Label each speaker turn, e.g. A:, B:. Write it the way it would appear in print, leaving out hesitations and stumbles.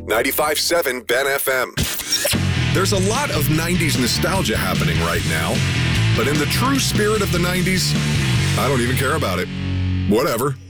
A: 95.7 Ben FM. There's a lot of 90s nostalgia happening right now, but in the true spirit of the 90s, I don't even care about it. Whatever.